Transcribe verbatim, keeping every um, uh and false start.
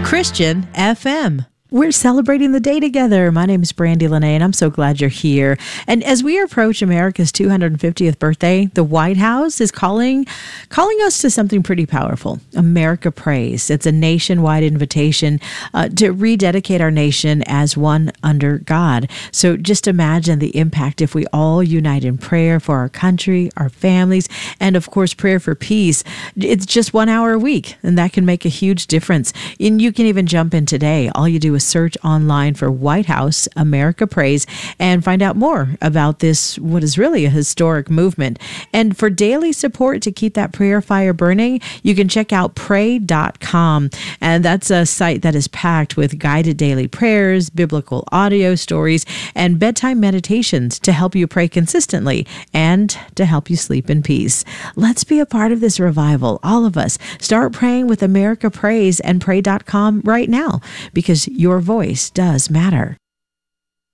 Christian F M. We're celebrating the day together. My name is Brandy Lene, and I'm so glad you're here. And as we approach America's two hundred fiftieth birthday, the White House is calling calling us to something pretty powerful. America Prays. It's a nationwide invitation uh, to rededicate our nation as one under God. So just imagine the impact if we all unite in prayer for our country, our families, and of course, prayer for peace. It's just one hour a week, and that can make a huge difference. And you can even jump in today. All you do is search online for White House America Prays and find out more about this, what is really a historic movement. And for daily support to keep that prayer fire burning, you can check out pray dot com. And that's a site that is packed with guided daily prayers, biblical audio stories, and bedtime meditations to help you pray consistently and to help you sleep in peace. Let's be a part of this revival. All of us start praying with America Prays and pray dot com right now, because your voice does matter.